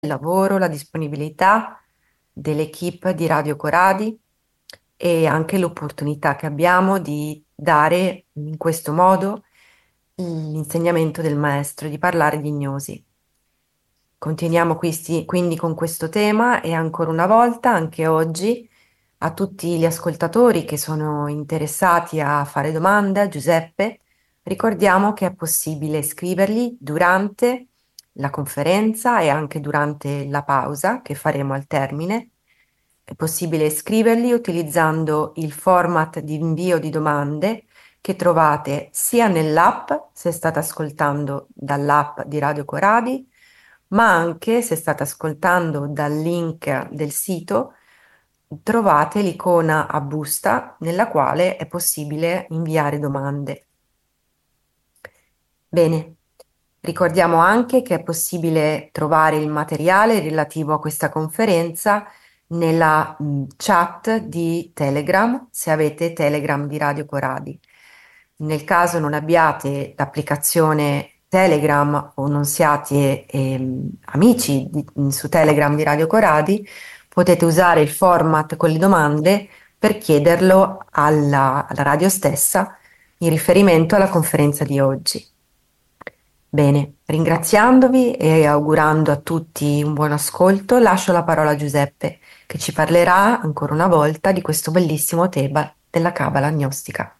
il lavoro, la disponibilità dell'equipe di Radio Coradi e anche l'opportunità che abbiamo di dare in questo modo l'insegnamento del maestro, di parlare di gnosi. Continuiamo quindi con questo tema e ancora una volta, anche oggi, a tutti gli ascoltatori che sono interessati a fare domande a Giuseppe, ricordiamo che è possibile scriverli durante la conferenza e anche durante la pausa che faremo al termine. È possibile scriverli utilizzando il format di invio di domande che trovate sia nell'app, se state ascoltando dall'app di Radio Coradi, ma anche se state ascoltando dal link del sito, trovate l'icona a busta nella quale è possibile inviare domande. Bene, ricordiamo anche che è possibile trovare il materiale relativo a questa conferenza nella chat di Telegram, se avete Telegram di Radio Coradi. Nel caso non abbiate l'applicazione Telegram o non siate amici su Telegram di Radio Coradi, potete usare il format con le domande per chiederlo alla radio stessa in riferimento alla conferenza di oggi. Bene, ringraziandovi e augurando a tutti un buon ascolto, lascio la parola a Giuseppe, che ci parlerà ancora una volta di questo bellissimo tema della Cabala gnostica.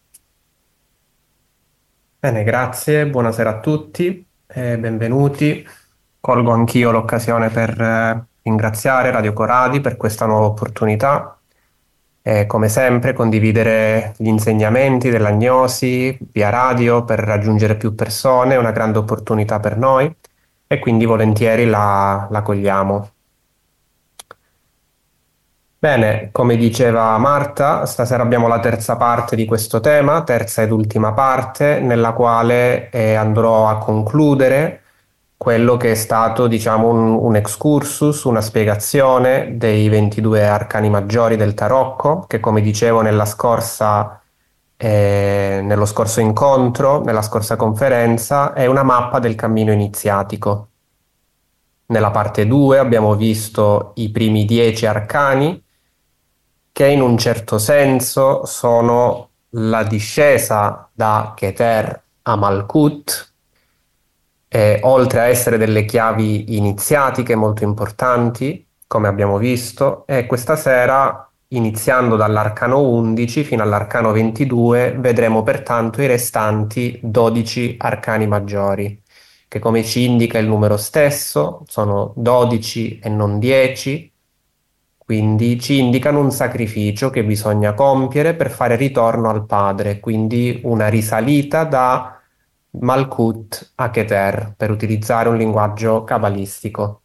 Bene, grazie, buonasera a tutti e benvenuti. Colgo anch'io l'occasione per ringraziare Radio Coradi per questa nuova opportunità e come sempre condividere gli insegnamenti della gnosi via radio per raggiungere più persone è una grande opportunità per noi e quindi volentieri la cogliamo. Bene, come diceva Marta, stasera abbiamo la terza parte di questo tema, terza ed ultima parte, nella quale andrò a concludere quello che è stato, diciamo, un excursus, una spiegazione dei 22 arcani maggiori del tarocco, che come dicevo nello scorso incontro, nella scorsa conferenza, è una mappa del cammino iniziatico. Nella parte 2 abbiamo visto i primi 10 arcani, che in un certo senso sono la discesa da Keter a Malkut, oltre a essere delle chiavi iniziatiche molto importanti, come abbiamo visto, e questa sera, iniziando dall'arcano 11 fino all'arcano 22, vedremo pertanto i restanti 12 arcani maggiori, che come ci indica il numero stesso, sono 12 e non 10, quindi ci indicano un sacrificio che bisogna compiere per fare ritorno al padre, quindi una risalita da Malkut a Keter, per utilizzare un linguaggio cabalistico.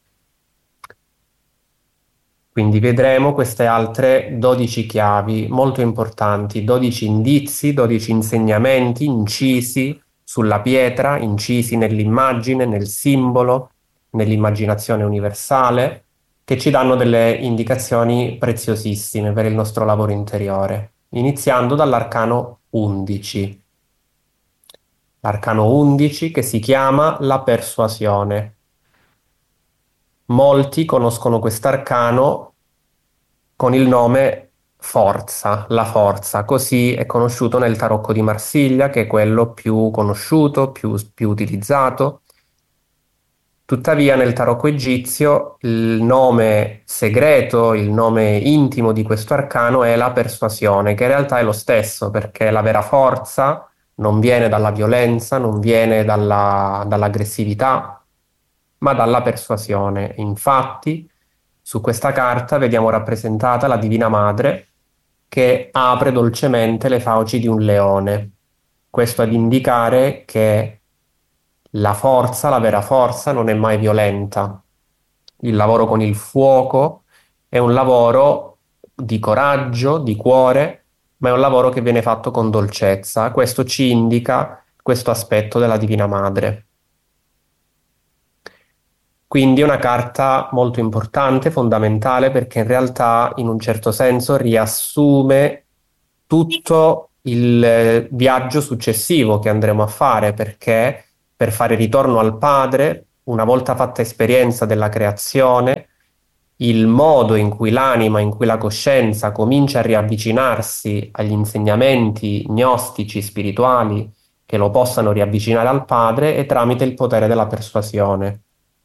Quindi vedremo queste altre 12 chiavi molto importanti, 12 indizi, 12 insegnamenti incisi sulla pietra, incisi nell'immagine, nel simbolo, nell'immaginazione universale, che ci danno delle indicazioni preziosissime per il nostro lavoro interiore, iniziando dall'arcano 11. L'arcano 11 che si chiama la persuasione. Molti conoscono quest'arcano con il nome Forza, la forza, così è conosciuto nel tarocco di Marsiglia, che è quello più conosciuto, più utilizzato. Tuttavia nel tarocco egizio il nome segreto, il nome intimo di questo arcano è la persuasione, che in realtà è lo stesso, perché la vera forza non viene dalla violenza, non viene dall'aggressività, ma dalla persuasione. Infatti, su questa carta vediamo rappresentata la Divina Madre che apre dolcemente le fauci di un leone. Questo ad indicare che la forza, la vera forza, non è mai violenta. Il lavoro con il fuoco è un lavoro di coraggio, di cuore, ma è un lavoro che viene fatto con dolcezza. Questo ci indica questo aspetto della Divina Madre. Quindi è una carta molto importante, fondamentale, perché in realtà in un certo senso riassume tutto il viaggio successivo che andremo a fare, perché per fare ritorno al padre una volta fatta esperienza della creazione, il modo in cui l'anima, in cui la coscienza comincia a riavvicinarsi agli insegnamenti gnostici, spirituali, che lo possano riavvicinare al Padre, è tramite il potere della persuasione.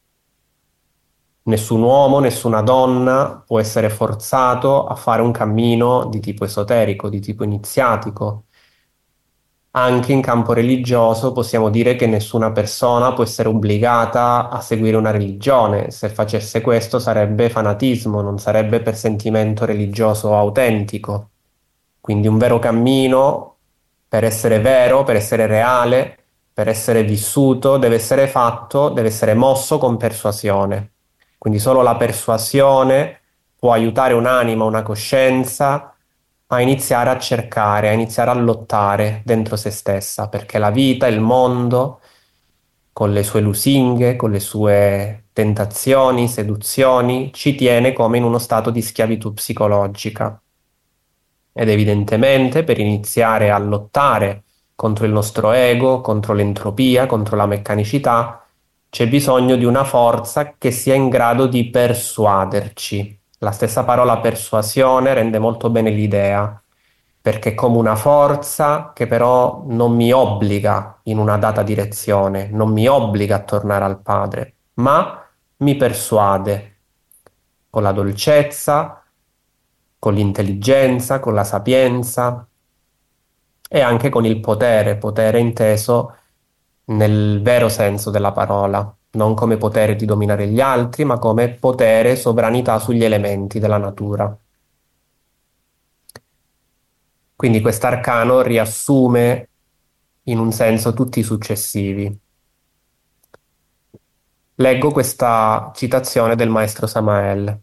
Nessun uomo, nessuna donna può essere forzato a fare un cammino di tipo esoterico, di tipo iniziatico. Anche in campo religioso possiamo dire che nessuna persona può essere obbligata a seguire una religione. Se facesse questo sarebbe fanatismo, non sarebbe per sentimento religioso autentico. Quindi un vero cammino, per essere vero, per essere reale, per essere vissuto, deve essere fatto, deve essere mosso con persuasione. Quindi solo la persuasione può aiutare un'anima, una coscienza a iniziare a cercare, a iniziare a lottare dentro se stessa, perché la vita, il mondo, con le sue lusinghe, con le sue tentazioni, seduzioni, ci tiene come in uno stato di schiavitù psicologica. Ed evidentemente per iniziare a lottare contro il nostro ego, contro l'entropia, contro la meccanicità, c'è bisogno di una forza che sia in grado di persuaderci. La stessa parola persuasione rende molto bene l'idea, perché è come una forza che però non mi obbliga in una data direzione, non mi obbliga a tornare al Padre, ma mi persuade con la dolcezza, con l'intelligenza, con la sapienza e anche con il potere, potere inteso nel vero senso della parola, non come potere di dominare gli altri, ma come potere, sovranità sugli elementi della natura. Quindi quest'arcano riassume in un senso tutti i successivi. Leggo questa citazione del maestro Samael.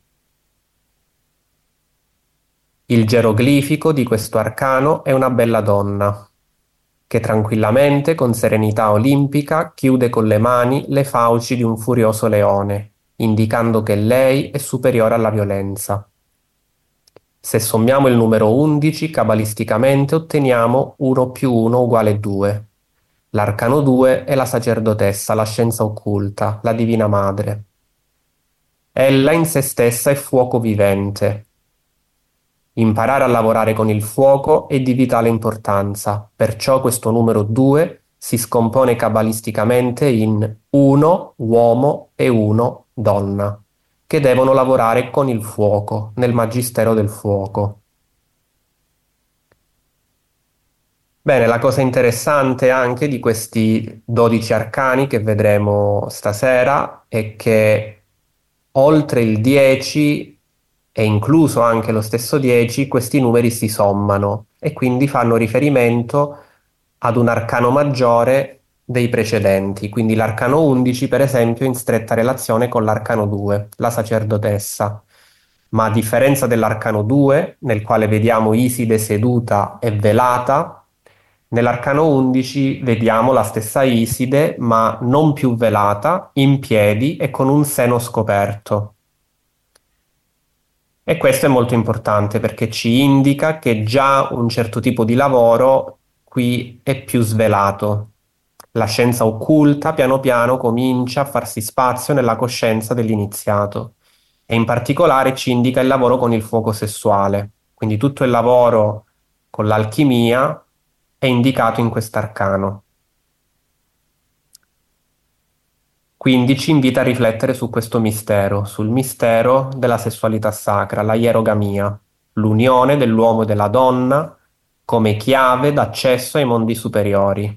Il geroglifico di questo arcano è una bella donna, che tranquillamente, con serenità olimpica, chiude con le mani le fauci di un furioso leone, indicando che lei è superiore alla violenza. Se sommiamo il numero 11, cabalisticamente otteniamo 1 più 1 uguale 2. L'arcano 2 è la sacerdotessa, la scienza occulta, la Divina Madre. Ella in se stessa è fuoco vivente. Imparare a lavorare con il fuoco è di vitale importanza, perciò questo numero 2 si scompone cabalisticamente in 1 uomo e 1 donna, che devono lavorare con il fuoco, nel magistero del fuoco. Bene, la cosa interessante anche di questi 12 arcani che vedremo stasera è che oltre il 10 e incluso anche lo stesso 10, questi numeri si sommano e quindi fanno riferimento ad un arcano maggiore dei precedenti. Quindi l'arcano 11, per esempio, in stretta relazione con l'arcano 2, la sacerdotessa. Ma a differenza dell'arcano 2, nel quale vediamo Iside seduta e velata, nell'arcano 11 vediamo la stessa Iside, ma non più velata, in piedi e con un seno scoperto. E questo è molto importante perché ci indica che già un certo tipo di lavoro qui è più svelato. La scienza occulta piano piano comincia a farsi spazio nella coscienza dell'iniziato e in particolare ci indica il lavoro con il fuoco sessuale. Quindi tutto il lavoro con l'alchimia è indicato in quest'arcano. Quindi ci invita a riflettere su questo mistero, sul mistero della sessualità sacra, la ierogamia, l'unione dell'uomo e della donna come chiave d'accesso ai mondi superiori.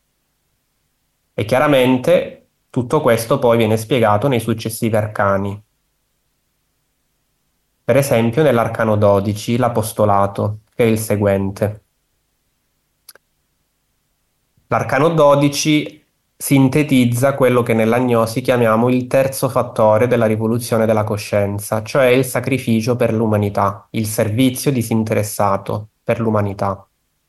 E chiaramente tutto questo poi viene spiegato nei successivi arcani. Per esempio nell'arcano 12, l'apostolato, che è il seguente. L'arcano 12 sintetizza quello che nell'agnosi chiamiamo il terzo fattore della rivoluzione della coscienza, cioè il sacrificio per l'umanità, il servizio disinteressato per l'umanità.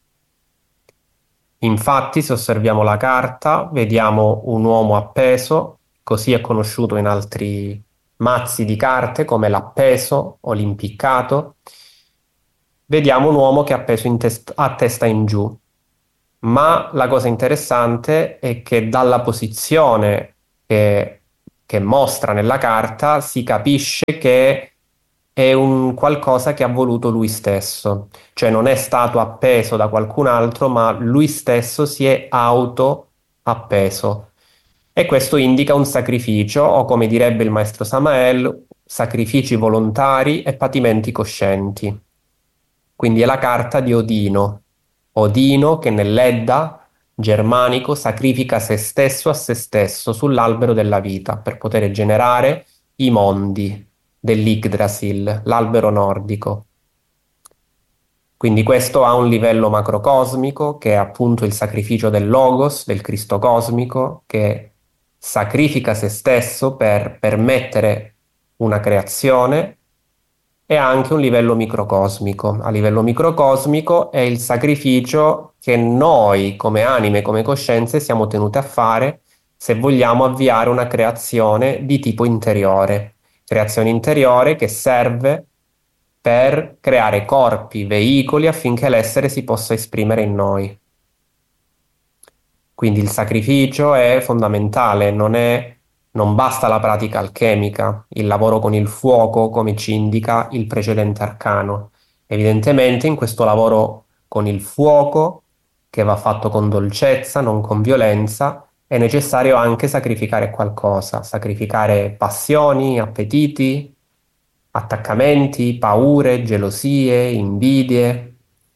Infatti, se osserviamo la carta, vediamo un uomo appeso, così è conosciuto in altri mazzi di carte come l'appeso o l'impiccato. Vediamo un uomo che è appeso a testa in giù. Ma la cosa interessante è che dalla posizione che che mostra nella carta, si capisce che è un qualcosa che ha voluto lui stesso, cioè non è stato appeso da qualcun altro, ma lui stesso si è auto appeso. E questo indica un sacrificio, o come direbbe il maestro Samael, sacrifici volontari e patimenti coscienti. Quindi è la carta di Odino. Odino che nell'Edda germanico sacrifica se stesso a se stesso sull'albero della vita per poter generare i mondi dell'Yggdrasil, l'albero nordico. Quindi questo ha un livello macrocosmico, che è appunto il sacrificio del Logos, del Cristo cosmico, che sacrifica se stesso per permettere una creazione, e ha anche un livello microcosmico. A livello microcosmico è il sacrificio che noi, come anime, come coscienze, siamo tenuti a fare se vogliamo avviare una creazione di tipo interiore. Creazione interiore che serve per creare corpi, veicoli affinché l'essere si possa esprimere in noi. Quindi il sacrificio è fondamentale, non basta la pratica alchemica, il lavoro con il fuoco, come ci indica il precedente arcano. Evidentemente in questo lavoro con il fuoco, che va fatto con dolcezza, non con violenza, è necessario anche sacrificare qualcosa, sacrificare passioni, appetiti, attaccamenti, paure, gelosie, invidie,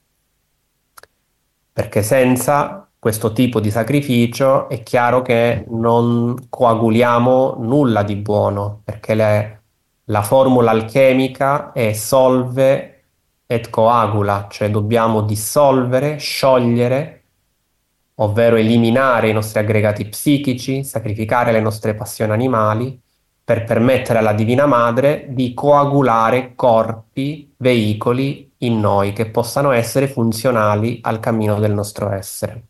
perché senza questo tipo di sacrificio è chiaro che non coaguliamo nulla di buono, perché la formula alchemica è solve et coagula, cioè dobbiamo dissolvere, sciogliere, ovvero eliminare i nostri aggregati psichici, sacrificare le nostre passioni animali per permettere alla Divina Madre di coagulare corpi, veicoli in noi che possano essere funzionali al cammino del nostro essere.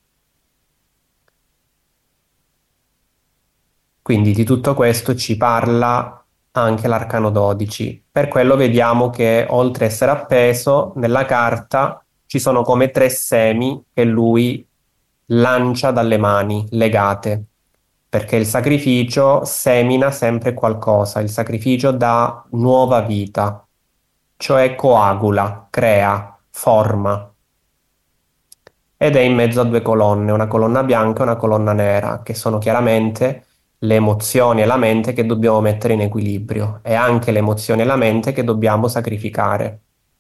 Quindi di tutto questo ci parla anche l'arcano 12. Per quello vediamo che oltre a essere appeso, nella carta ci sono come tre semi che lui lancia dalle mani legate, perché il sacrificio semina sempre qualcosa, il sacrificio dà nuova vita, cioè coagula, crea, forma, ed è in mezzo a due colonne, una colonna bianca e una colonna nera, che sono chiaramente le emozioni e la mente che dobbiamo mettere in equilibrio, e anche le emozioni e la mente che dobbiamo sacrificare.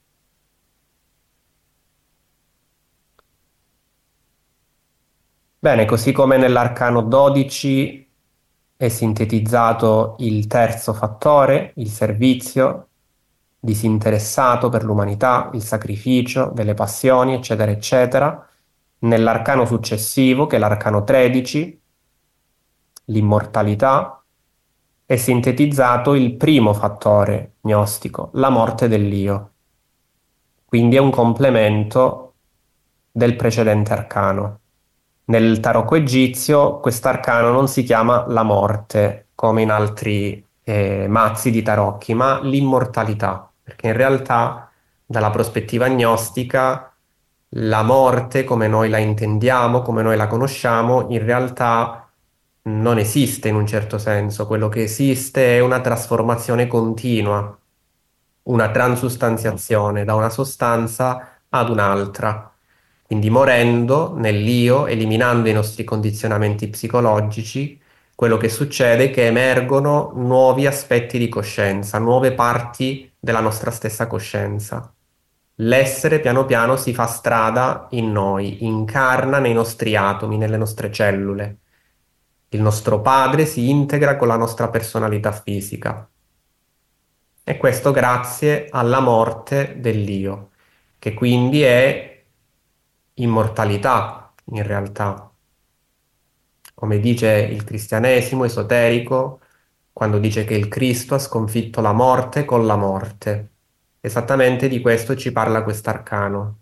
Bene, così come nell'arcano 12 è sintetizzato il terzo fattore, il servizio disinteressato per l'umanità, il sacrificio delle passioni, eccetera, eccetera. Nell'arcano successivo, che è l'arcano 13, l'immortalità, è sintetizzato il primo fattore gnostico, la morte dell'io. Quindi è un complemento del precedente arcano. Nel tarocco egizio quest'arcano non si chiama la morte, come in altri mazzi di tarocchi, ma l'immortalità, perché in realtà dalla prospettiva gnostica la morte, come noi la intendiamo, come noi la conosciamo, in realtà non esiste in un certo senso. Quello che esiste è una trasformazione continua, una transustanziazione da una sostanza ad un'altra. Quindi morendo nell'io, eliminando i nostri condizionamenti psicologici, quello che succede è che emergono nuovi aspetti di coscienza, nuove parti della nostra stessa coscienza. L'essere piano piano si fa strada in noi, incarna nei nostri atomi, nelle nostre cellule. Il nostro padre si integra con la nostra personalità fisica. E questo grazie alla morte dell'io, che quindi è immortalità in realtà. Come dice il cristianesimo esoterico, quando dice che il Cristo ha sconfitto la morte con la morte. Esattamente di questo ci parla quest'arcano.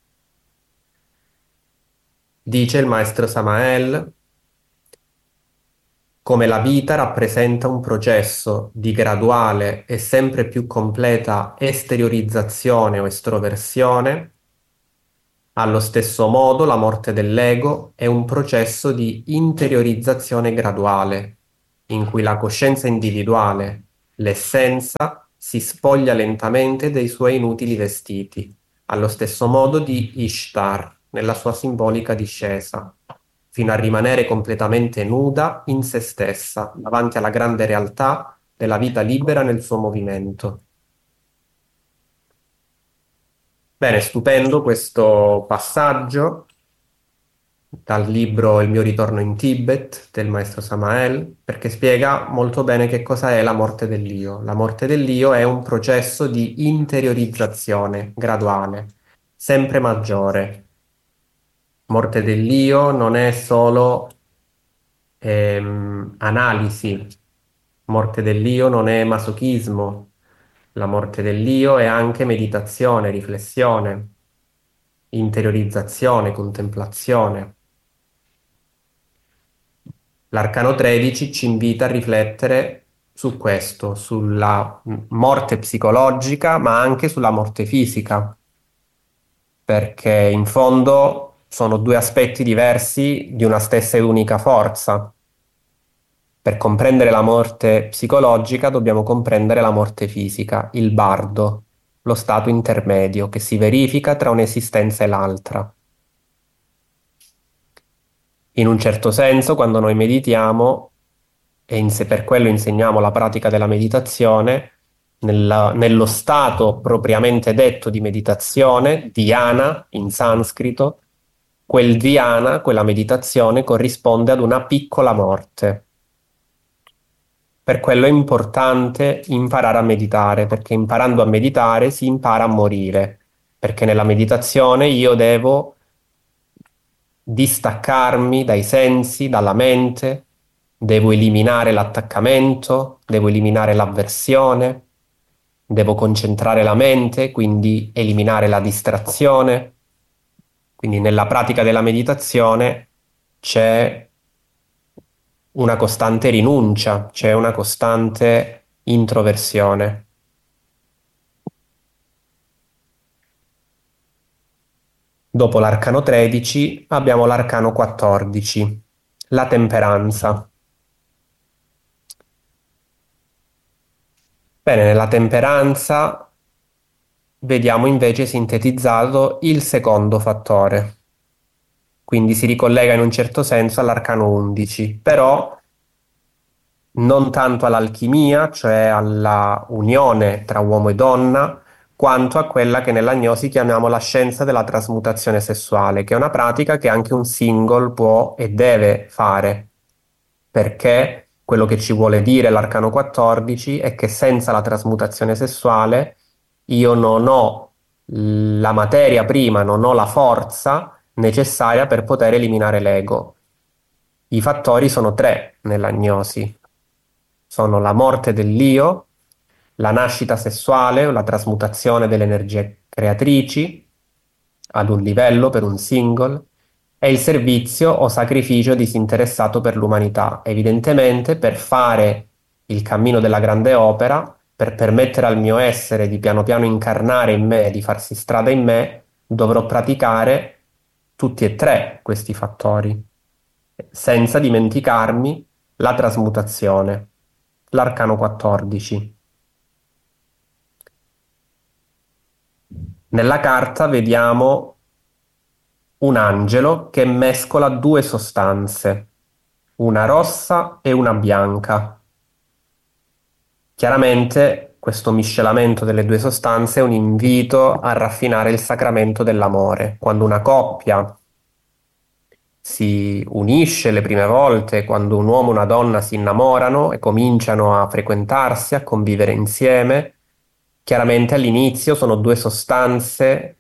Dice il maestro Samael, come la vita rappresenta un processo di graduale e sempre più completa esteriorizzazione o estroversione, allo stesso modo la morte dell'ego è un processo di interiorizzazione graduale. in cui la coscienza individuale, l'essenza, si spoglia lentamente dei suoi inutili vestiti, allo stesso modo di Ishtar nella sua simbolica discesa, fino a rimanere completamente nuda in se stessa, davanti alla grande realtà della vita libera nel suo movimento. Bene, stupendo questo passaggio dal libro Il mio ritorno in Tibet del maestro Samael, perché spiega molto bene che cosa è la morte dell'io. La morte dell'io è un processo di interiorizzazione graduale, sempre maggiore. Morte dell'io non è solo analisi, morte dell'io non è masochismo, la morte dell'io è anche meditazione, riflessione, interiorizzazione, contemplazione. L'arcano 13 ci invita a riflettere su questo, sulla morte psicologica, ma anche sulla morte fisica, perché in fondo sono due aspetti diversi di una stessa e unica forza. Per comprendere la morte psicologica dobbiamo comprendere la morte fisica, il bardo, lo stato intermedio che si verifica tra un'esistenza e l'altra. In un certo senso, quando noi meditiamo, per quello insegniamo la pratica della meditazione, nello stato propriamente detto di meditazione, dhyana in sanscrito, quel dhyana, quella meditazione, corrisponde ad una piccola morte. Per quello è importante imparare a meditare, perché imparando a meditare si impara a morire, perché nella meditazione io devo distaccarmi dai sensi, dalla mente, devo eliminare l'attaccamento, devo eliminare l'avversione, devo concentrare la mente, quindi eliminare la distrazione. Quindi nella pratica della meditazione c'è una costante rinuncia, c'è una costante introversione. Dopo l'arcano 13 abbiamo l'arcano 14, la temperanza. Bene, nella temperanza vediamo invece sintetizzato il secondo fattore, quindi si ricollega in un certo senso all'arcano 11, però non tanto all'alchimia, cioè alla unione tra uomo e donna, quanto a quella che nell'agnosi chiamiamo la scienza della trasmutazione sessuale, che è una pratica che anche un single può e deve fare, perché quello che ci vuole dire l'arcano 14 è che senza la trasmutazione sessuale io non ho la materia prima, non ho la forza necessaria per poter eliminare l'ego. I fattori sono tre nell'agnosi. Sono la morte dell'io, la nascita sessuale o la trasmutazione delle energie creatrici ad un livello per un single e il servizio o sacrificio disinteressato per l'umanità. Evidentemente, per fare il cammino della grande opera, per permettere al mio essere di piano piano incarnare in me, di farsi strada in me, dovrò praticare tutti e tre questi fattori, senza dimenticarmi la trasmutazione, l'arcano 14. Nella carta vediamo un angelo che mescola due sostanze, una rossa e una bianca. Chiaramente questo miscelamento delle due sostanze è un invito a raffinare il sacramento dell'amore. Quando una coppia si unisce le prime volte, quando un uomo e una donna si innamorano e cominciano a frequentarsi, a convivere insieme, chiaramente all'inizio sono due sostanze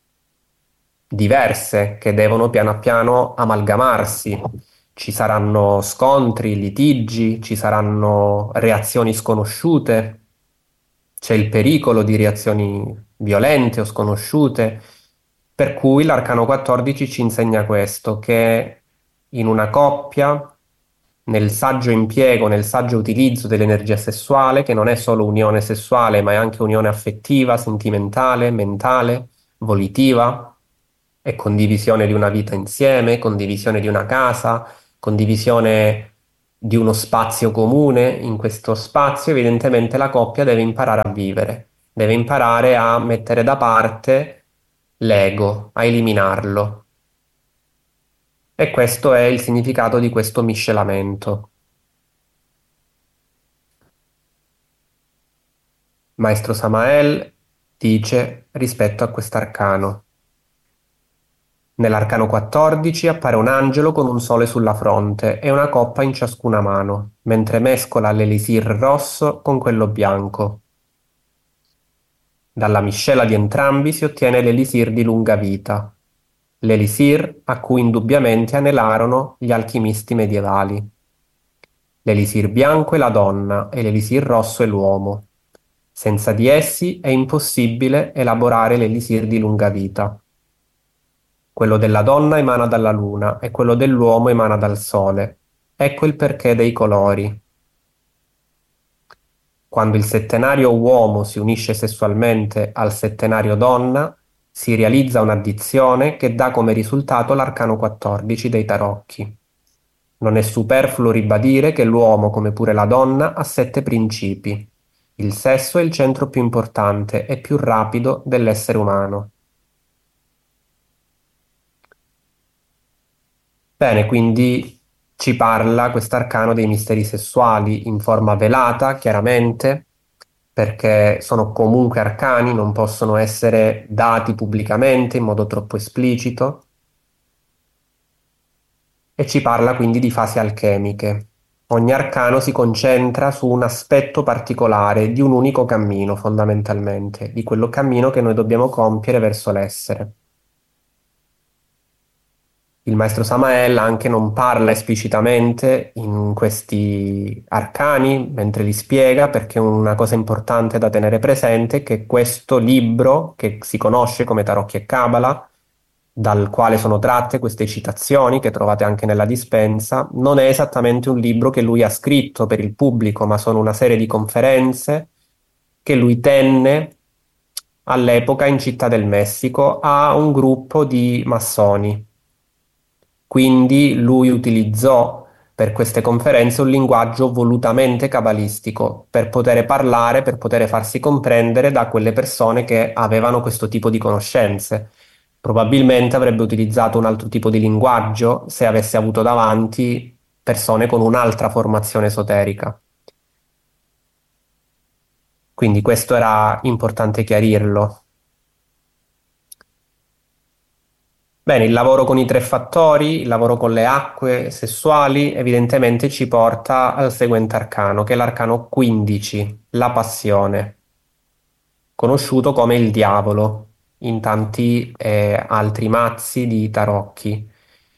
diverse che devono piano piano amalgamarsi. Ci saranno scontri, litigi, ci saranno reazioni sconosciute, c'è il pericolo di reazioni violente o sconosciute, per cui l'arcano 14 ci insegna questo, che in una coppia, nel saggio impiego, nel saggio utilizzo dell'energia sessuale, che non è solo unione sessuale, ma è anche unione affettiva, sentimentale, mentale, volitiva, e condivisione di una vita insieme, condivisione di una casa, condivisione di uno spazio comune. In questo spazio, evidentemente, la coppia deve imparare a vivere, deve imparare a mettere da parte l'ego, a eliminarlo. E questo è il significato di questo miscelamento. Maestro Samael dice rispetto a quest'arcano. Nell'arcano 14 appare un angelo con un sole sulla fronte e una coppa in ciascuna mano, mentre mescola l'elisir rosso con quello bianco. Dalla miscela di entrambi si ottiene l'elisir di lunga vita, l'elisir a cui indubbiamente anelarono gli alchimisti medievali. L'elisir bianco è la donna e l'elisir rosso è l'uomo. Senza di essi è impossibile elaborare l'elisir di lunga vita. Quello della donna emana dalla luna e quello dell'uomo emana dal sole. Ecco il perché dei colori. Quando il settenario uomo si unisce sessualmente al settenario donna, si realizza un'addizione che dà come risultato l'arcano 14 dei tarocchi. Non è superfluo ribadire che l'uomo, come pure la donna, ha 7 principi. Il sesso è il centro più importante e più rapido dell'essere umano. Bene, quindi ci parla quest'arcano dei misteri sessuali in forma velata, chiaramente, perché sono comunque arcani, non possono essere dati pubblicamente in modo troppo esplicito, e ci parla quindi di fasi alchemiche. Ogni arcano si concentra su un aspetto particolare di un unico cammino, fondamentalmente, di quello cammino che noi dobbiamo compiere verso l'essere. Il maestro Samael anche non parla esplicitamente in questi arcani mentre li spiega, perché una cosa importante da tenere presente è che questo libro, che si conosce come Tarocchi e Cabala, dal quale sono tratte queste citazioni che trovate anche nella dispensa, non è esattamente un libro che lui ha scritto per il pubblico, ma sono una serie di conferenze che lui tenne all'epoca in Città del Messico a un gruppo di massoni. Quindi lui utilizzò per queste conferenze un linguaggio volutamente cabalistico per poter parlare, per poter farsi comprendere da quelle persone che avevano questo tipo di conoscenze. Probabilmente avrebbe utilizzato un altro tipo di linguaggio se avesse avuto davanti persone con un'altra formazione esoterica. Quindi questo era importante chiarirlo. Bene, il lavoro con i 3 fattori, il lavoro con le acque sessuali, evidentemente ci porta al seguente arcano, che è l'arcano 15, la passione, conosciuto come il diavolo in tanti altri mazzi di tarocchi.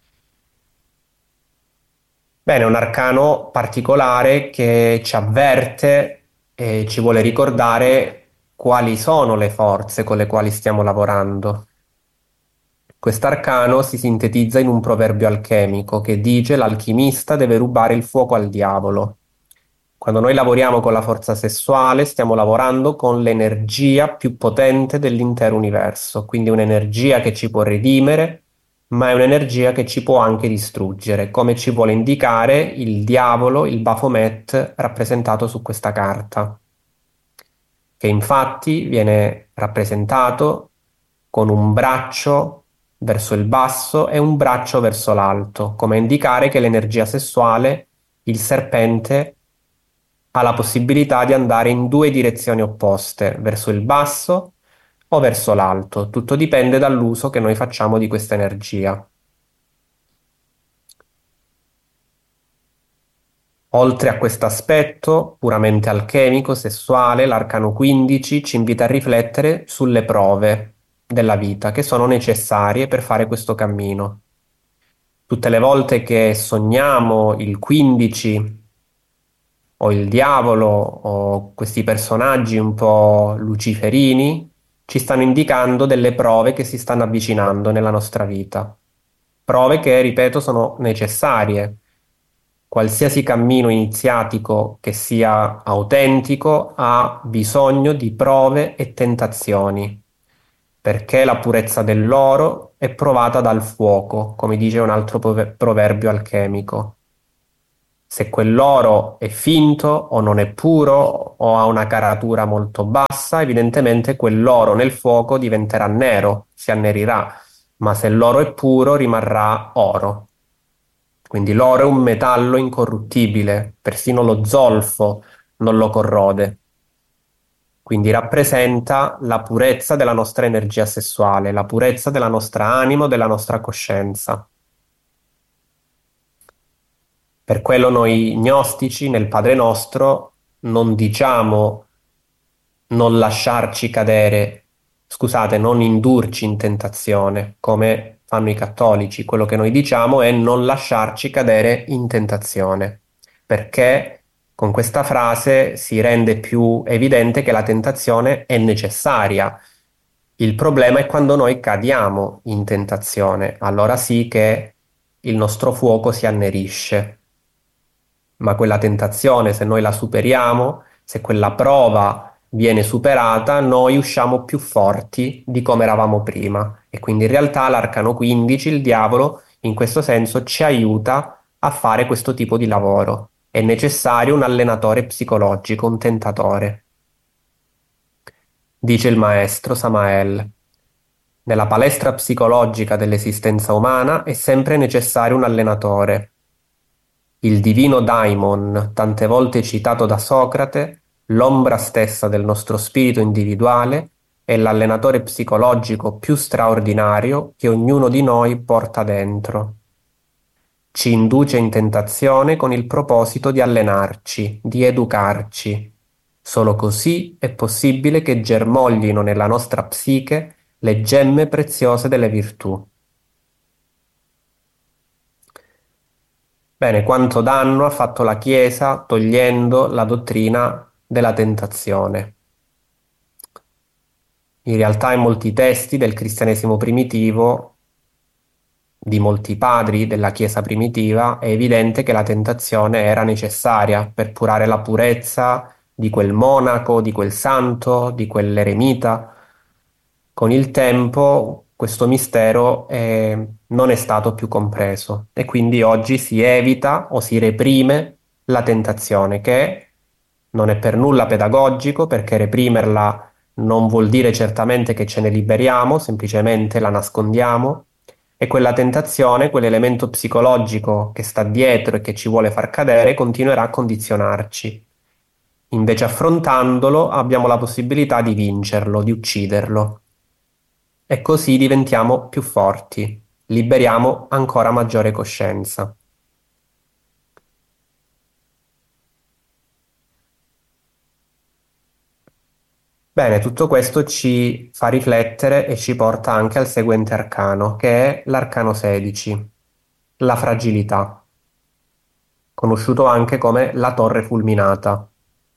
Bene, è un arcano particolare che ci avverte e ci vuole ricordare quali sono le forze con le quali stiamo lavorando. Quest'arcano si sintetizza in un proverbio alchemico che dice: l'alchimista deve rubare il fuoco al diavolo. Quando noi lavoriamo con la forza sessuale, stiamo lavorando con l'energia più potente dell'intero universo, quindi un'energia che ci può redimere, ma è un'energia che ci può anche distruggere, come ci vuole indicare il diavolo, il Baphomet, rappresentato su questa carta, che infatti viene rappresentato con un braccio verso il basso e un braccio verso l'alto, come a indicare che l'energia sessuale, il serpente, ha la possibilità di andare in 2 direzioni opposte, verso il basso o verso l'alto. Tutto dipende dall'uso che noi facciamo di questa energia. Oltre a questo aspetto puramente alchemico, sessuale, l'arcano 15 ci invita a riflettere sulle prove della vita che sono necessarie per fare questo cammino. Tutte le volte che sogniamo il 15 o il diavolo o questi personaggi un po' luciferini, ci stanno indicando delle prove che si stanno avvicinando nella nostra vita. Prove che, ripeto, sono necessarie. Qualsiasi cammino iniziatico che sia autentico ha bisogno di prove e tentazioni, perché la purezza dell'oro è provata dal fuoco, come dice un altro proverbio alchemico. Se quell'oro è finto o non è puro o ha una caratura molto bassa, evidentemente quell'oro nel fuoco diventerà nero, si annerirà, ma se l'oro è puro rimarrà oro. Quindi l'oro è un metallo incorruttibile, persino lo zolfo non lo corrode. Quindi rappresenta la purezza della nostra energia sessuale, la purezza della nostra anima, della nostra coscienza. Per quello noi gnostici nel Padre Nostro non diciamo non lasciarci cadere, scusate, non indurci in tentazione, come fanno i cattolici. Quello che noi diciamo è non lasciarci cadere in tentazione, perché con questa frase si rende più evidente che la tentazione è necessaria. Il problema è quando noi cadiamo in tentazione, allora sì che il nostro fuoco si annerisce. Ma quella tentazione, se noi la superiamo, se quella prova viene superata, noi usciamo più forti di come eravamo prima. E quindi in realtà l'arcano 15, il diavolo, in questo senso ci aiuta a fare questo tipo di lavoro. È necessario un allenatore psicologico, un tentatore. Dice il maestro Samael. Nella palestra psicologica dell'esistenza umana è sempre necessario un allenatore. Il divino daimon, tante volte citato da Socrate, l'ombra stessa del nostro spirito individuale, è l'allenatore psicologico più straordinario che ognuno di noi porta dentro. Ci induce in tentazione con il proposito di allenarci, di educarci. Solo così è possibile che germoglino nella nostra psiche le gemme preziose delle virtù. Bene, quanto danno ha fatto la Chiesa togliendo la dottrina della tentazione. In realtà in molti testi del cristianesimo primitivo, di molti padri della Chiesa primitiva, è evidente che la tentazione era necessaria per curare la purezza di quel monaco, di quel santo, di quell'eremita. Con il tempo questo mistero non è stato più compreso e quindi oggi si evita o si reprime la tentazione, che non è per nulla pedagogico, perché reprimerla non vuol dire certamente che ce ne liberiamo, semplicemente la nascondiamo e quella tentazione, quell'elemento psicologico che sta dietro e che ci vuole far cadere, continuerà a condizionarci. Invece affrontandolo abbiamo la possibilità di vincerlo, di ucciderlo. E così diventiamo più forti, liberiamo ancora maggiore coscienza. Bene, tutto questo ci fa riflettere e ci porta anche al seguente arcano, che è l'arcano 16, la fragilità, conosciuto anche come la torre fulminata.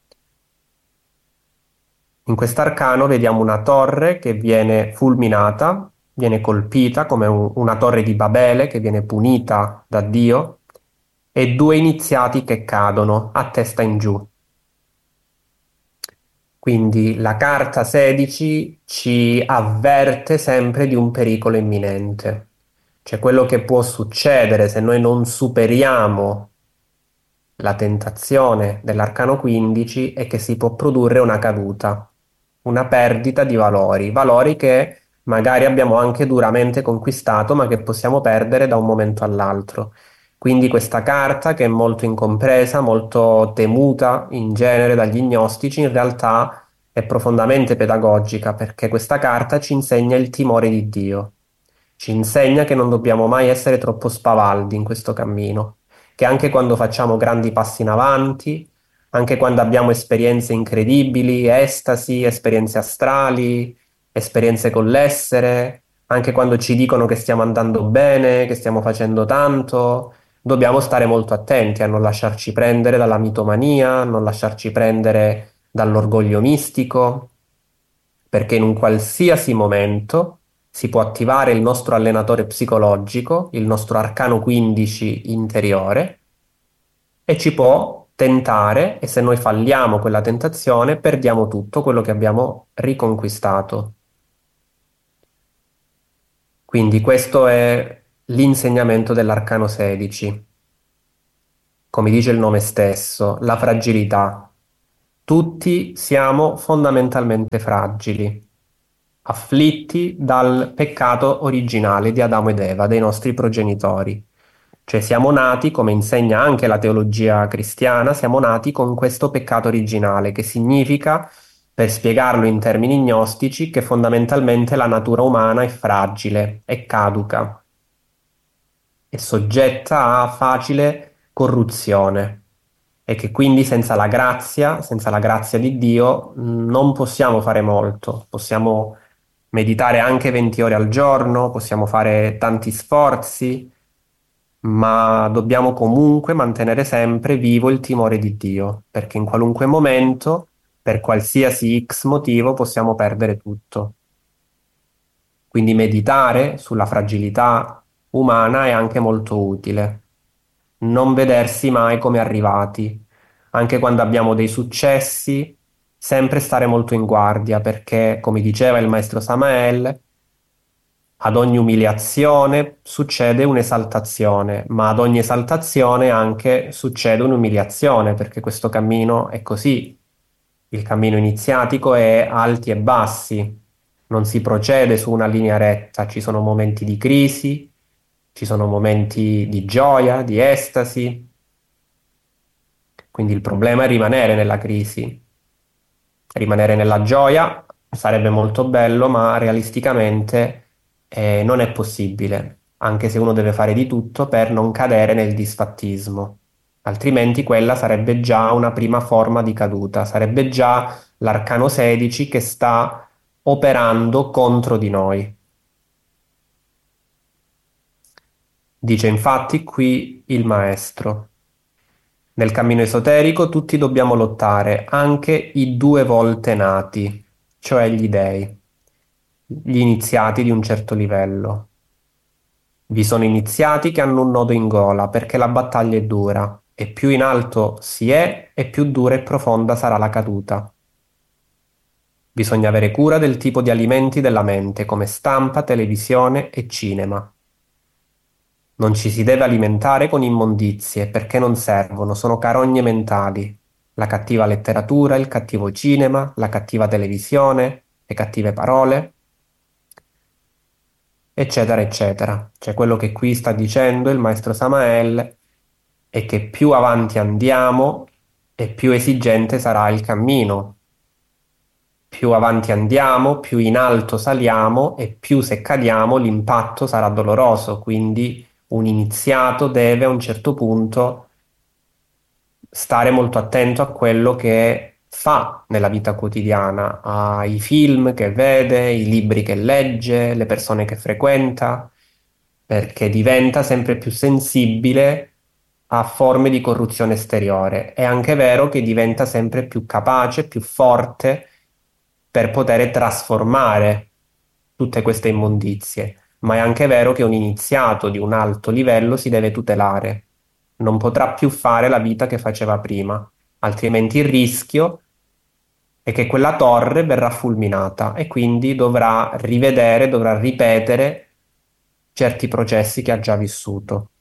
In quest'arcano vediamo una torre che viene fulminata, viene colpita come una torre di Babele che viene punita da Dio e due iniziati che cadono a testa in giù. Quindi la carta 16 ci avverte sempre di un pericolo imminente, cioè quello che può succedere se noi non superiamo la tentazione dell'arcano 15 è che si può produrre una caduta, una perdita di valori, valori che magari abbiamo anche duramente conquistato, ma che possiamo perdere da un momento all'altro. Quindi questa carta, che è molto incompresa, molto temuta in genere dagli gnostici, in realtà è profondamente pedagogica perché questa carta ci insegna il timore di Dio, ci insegna che non dobbiamo mai essere troppo spavaldi in questo cammino, che anche quando facciamo grandi passi in avanti, anche quando abbiamo esperienze incredibili, estasi, esperienze astrali, esperienze con l'essere, anche quando ci dicono che stiamo andando bene, che stiamo facendo tanto, dobbiamo stare molto attenti a non lasciarci prendere dalla mitomania, a non lasciarci prendere dall'orgoglio mistico, perché in un qualsiasi momento si può attivare il nostro allenatore psicologico, il nostro arcano 15 interiore, e ci può tentare, e se noi falliamo quella tentazione, perdiamo tutto quello che abbiamo riconquistato. Quindi questo è l'insegnamento dell'arcano 16. come dice il nome stesso, la fragilità. Tutti siamo fondamentalmente fragili, afflitti dal peccato originale di Adamo ed Eva, dei nostri progenitori. Cioè siamo nati, come insegna anche la teologia cristiana, siamo nati con questo peccato originale, che significa, per spiegarlo in termini gnostici, che fondamentalmente la natura umana è fragile, è caduca, è soggetta a facile corruzione e che quindi senza la grazia di Dio, non possiamo fare molto. Possiamo meditare anche 20 ore al giorno, possiamo fare tanti sforzi, ma dobbiamo comunque mantenere sempre vivo il timore di Dio, perché in qualunque momento, per qualsiasi X motivo, possiamo perdere tutto. Quindi meditare sulla fragilità umana è anche molto utile. Non vedersi mai come arrivati, anche quando abbiamo dei successi, sempre stare molto in guardia, perché, come diceva il maestro Samael, ad ogni umiliazione succede un'esaltazione, ma ad ogni esaltazione anche succede un'umiliazione, perché questo cammino è così. Il cammino iniziatico è alti e bassi, non si procede su una linea retta, ci sono momenti di crisi, ci sono momenti di gioia, di estasi, quindi il problema è rimanere nella crisi. Rimanere nella gioia sarebbe molto bello, ma realisticamente non è possibile, anche se uno deve fare di tutto per non cadere nel disfattismo. Altrimenti quella sarebbe già una prima forma di caduta, sarebbe già l'arcano 16 che sta operando contro di noi. Dice infatti qui il maestro. Nel cammino esoterico tutti dobbiamo lottare, anche i due volte nati, cioè gli dei, gli iniziati di un certo livello. Vi sono iniziati che hanno un nodo in gola perché la battaglia è dura e più in alto si è e più dura e profonda sarà la caduta. Bisogna avere cura del tipo di alimenti della mente come stampa, televisione e cinema. Non ci si deve alimentare con immondizie perché non servono, sono carogne mentali. La cattiva letteratura, il cattivo cinema, la cattiva televisione, le cattive parole, eccetera, eccetera. Cioè quello che qui sta dicendo il maestro Samael è che più avanti andiamo e più esigente sarà il cammino. Più avanti andiamo, più in alto saliamo e più se cadiamo l'impatto sarà doloroso, quindi un iniziato deve a un certo punto stare molto attento a quello che fa nella vita quotidiana, ai film che vede, i libri che legge, le persone che frequenta, perché diventa sempre più sensibile a forme di corruzione esteriore. È anche vero che diventa sempre più capace, più forte per poter trasformare tutte queste immondizie, ma è anche vero che un iniziato di un alto livello si deve tutelare, non potrà più fare la vita che faceva prima, altrimenti il rischio è che quella torre verrà fulminata e quindi dovrà rivedere, dovrà ripetere certi processi che ha già vissuto.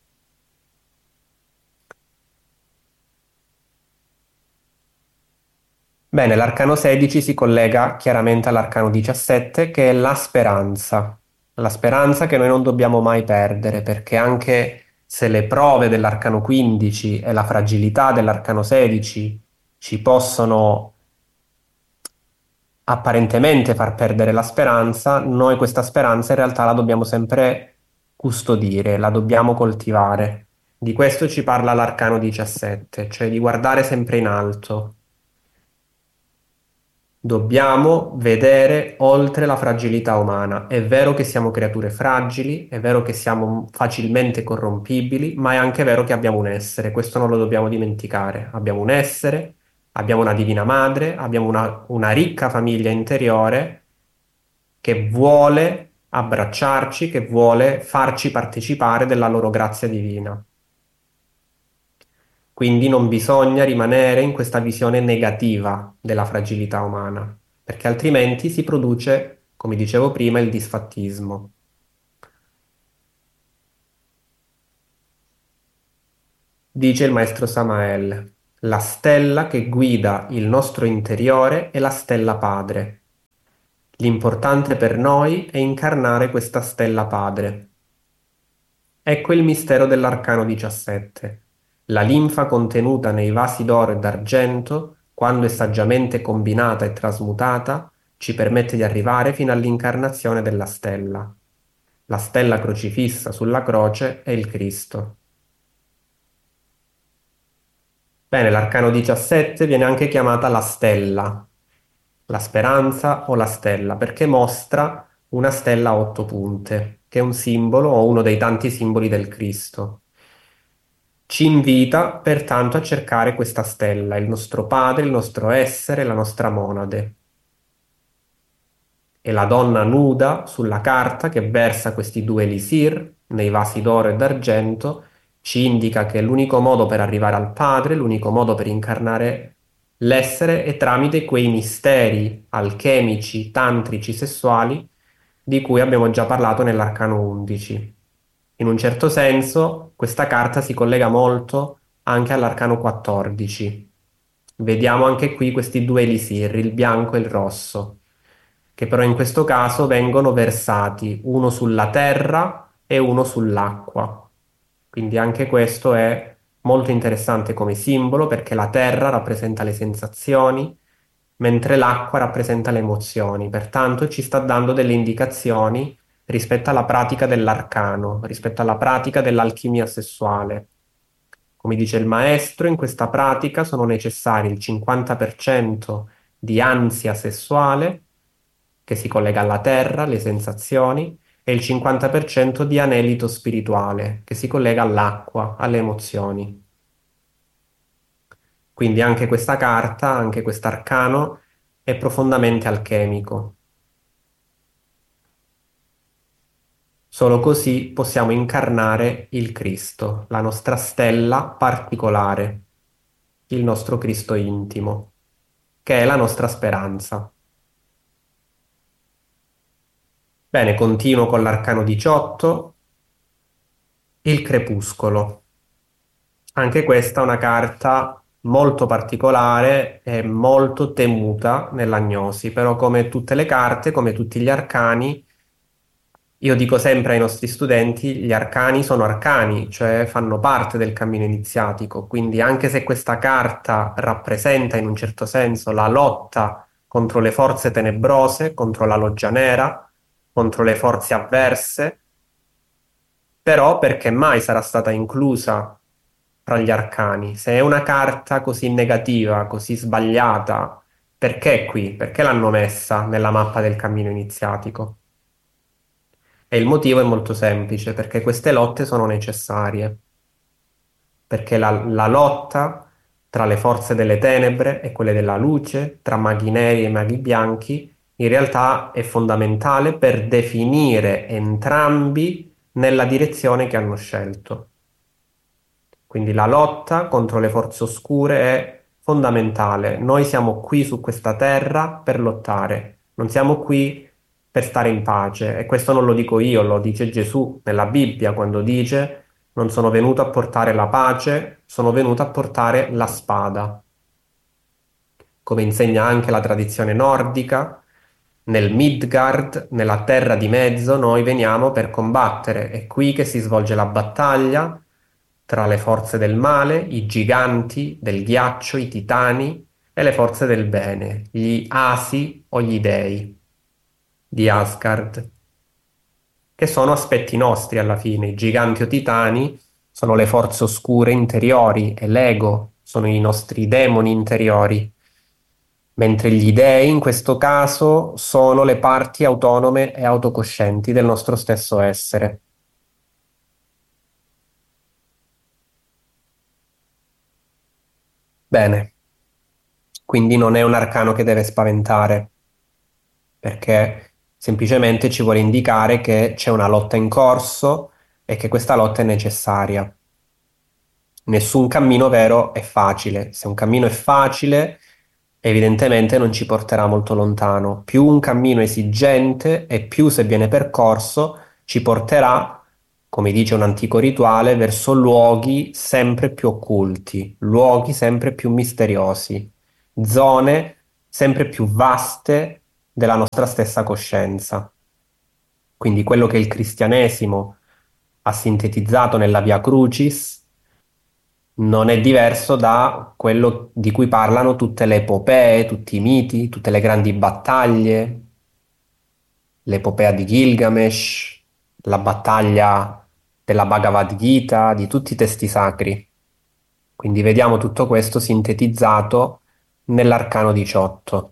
Bene, l'arcano 16 si collega chiaramente all'arcano 17, che è la speranza che noi non dobbiamo mai perdere, perché anche se le prove dell'arcano 15 e la fragilità dell'arcano 16 ci possono apparentemente far perdere la speranza, noi questa speranza in realtà la dobbiamo sempre custodire, la dobbiamo coltivare. Di questo ci parla l'arcano 17, cioè di guardare sempre in alto. Dobbiamo vedere oltre la fragilità umana. È vero che siamo creature fragili, è vero che siamo facilmente corrompibili, ma è anche vero che abbiamo un essere, questo non lo dobbiamo dimenticare. Abbiamo un essere, abbiamo una divina madre, abbiamo una ricca famiglia interiore che vuole abbracciarci, che vuole farci partecipare della loro grazia divina. Quindi non bisogna rimanere in questa visione negativa della fragilità umana, perché altrimenti si produce, come dicevo prima, il disfattismo. Dice il maestro Samael, la stella che guida il nostro interiore è la stella padre. L'importante per noi è incarnare questa stella padre. Ecco il mistero dell'arcano 17. La linfa contenuta nei vasi d'oro e d'argento, quando è saggiamente combinata e trasmutata, ci permette di arrivare fino all'incarnazione della stella. La stella crocifissa sulla croce è il Cristo. Bene, l'arcano 17 viene anche chiamata la stella, la speranza o la stella, perché mostra una stella a 8 punte, che è un simbolo o uno dei tanti simboli del Cristo. Ci invita pertanto a cercare questa stella, il nostro Padre, il nostro essere, la nostra monade. E la donna nuda sulla carta che versa questi due elisir nei vasi d'oro e d'argento ci indica che l'unico modo per arrivare al Padre, l'unico modo per incarnare l'essere è tramite quei misteri alchemici, tantrici, sessuali di cui abbiamo già parlato nell'Arcano 11. In un certo senso, questa carta si collega molto anche all'Arcano 14. Vediamo anche qui questi due elisir, il bianco e il rosso, che però in questo caso vengono versati uno sulla terra e uno sull'acqua. Quindi anche questo è molto interessante come simbolo perché la terra rappresenta le sensazioni, mentre l'acqua rappresenta le emozioni. Pertanto ci sta dando delle indicazioni rispetto alla pratica dell'arcano, rispetto alla pratica dell'alchimia sessuale. Come dice il maestro, in questa pratica sono necessari il 50% di ansia sessuale, che si collega alla terra, alle sensazioni, e il 50% di anelito spirituale, che si collega all'acqua, alle emozioni. Quindi anche questa carta, anche quest'arcano, è profondamente alchemico. Solo così possiamo incarnare il Cristo, la nostra stella particolare, il nostro Cristo intimo, che è la nostra speranza. Bene, continuo con l'arcano 18, il crepuscolo. Anche questa è una carta molto particolare e molto temuta nell'agnosi, però come tutte le carte, come tutti gli arcani, io dico sempre ai nostri studenti, gli arcani sono arcani, cioè fanno parte del cammino iniziatico, quindi anche se questa carta rappresenta in un certo senso la lotta contro le forze tenebrose, contro la loggia nera, contro le forze avverse, però perché mai sarà stata inclusa tra gli arcani? Se è una carta così negativa, così sbagliata, perché è qui? Perché l'hanno messa nella mappa del cammino iniziatico? E il motivo è molto semplice, perché queste lotte sono necessarie, perché la lotta tra le forze delle tenebre e quelle della luce, tra maghi neri e maghi bianchi, in realtà è fondamentale per definire entrambi nella direzione che hanno scelto. Quindi la lotta contro le forze oscure è fondamentale. Noi siamo qui su questa terra per lottare, non siamo qui per stare in pace. E questo non lo dico io, lo dice Gesù nella Bibbia quando dice: non sono venuto a portare la pace, sono venuto a portare la spada. Come insegna anche la tradizione nordica, nel Midgard, nella terra di mezzo, noi veniamo per combattere. È qui che si svolge la battaglia tra le forze del male, i giganti del ghiaccio, i titani, e le forze del bene, gli asi o gli dei di Asgard, che sono aspetti nostri alla fine. I giganti o titani sono le forze oscure interiori e l'ego, sono i nostri demoni interiori, mentre gli dei in questo caso sono le parti autonome e autocoscienti del nostro stesso essere. Bene, quindi non è un arcano che deve spaventare, perché semplicemente ci vuole indicare che c'è una lotta in corso e che questa lotta è necessaria. Nessun cammino vero è facile. Se un cammino è facile, evidentemente non ci porterà molto lontano. Più un cammino è esigente e più se viene percorso ci porterà come dice un antico rituale, verso luoghi sempre più occulti, luoghi sempre più misteriosi, zone sempre più vaste della nostra stessa coscienza. Quindi quello che il cristianesimo ha sintetizzato nella Via Crucis non è diverso da quello di cui parlano tutte le epopee, tutti i miti, tutte le grandi battaglie, l'epopea di Gilgamesh, la battaglia della Bhagavad Gita, di tutti i testi sacri. Quindi vediamo tutto questo sintetizzato nell'Arcano 18.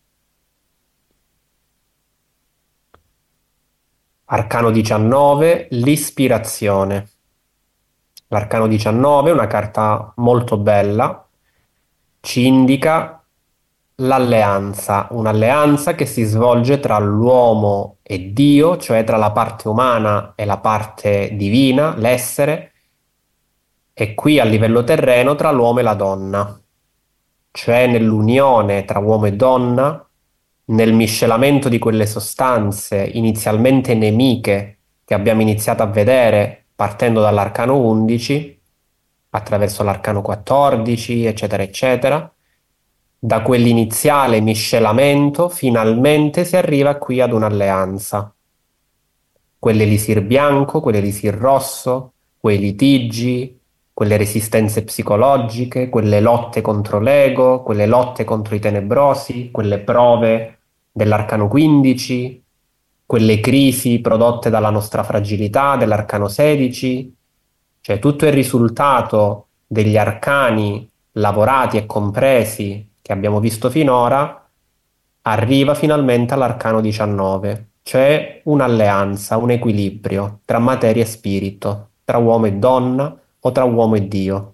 Arcano 19, l'ispirazione. L'arcano 19 è una carta molto bella, ci indica l'alleanza, un'alleanza che si svolge tra l'uomo e Dio, cioè tra la parte umana e la parte divina, l'essere, e qui a livello terreno tra l'uomo e la donna, cioè nell'unione tra uomo e donna, nel miscelamento di quelle sostanze inizialmente nemiche che abbiamo iniziato a vedere partendo dall'arcano 11, attraverso l'arcano 14, eccetera, eccetera. Da quell'iniziale miscelamento finalmente si arriva qui ad un'alleanza. Quell'elisir bianco, quell'elisir rosso, quei litigi, quelle resistenze psicologiche, quelle lotte contro l'ego, quelle lotte contro i tenebrosi, quelle prove dell'arcano 15, quelle crisi prodotte dalla nostra fragilità dell'arcano 16, cioè tutto il risultato degli arcani lavorati e compresi che abbiamo visto finora arriva finalmente all'arcano 19, cioè un'alleanza, un equilibrio tra materia e spirito, tra uomo e donna o tra uomo e Dio.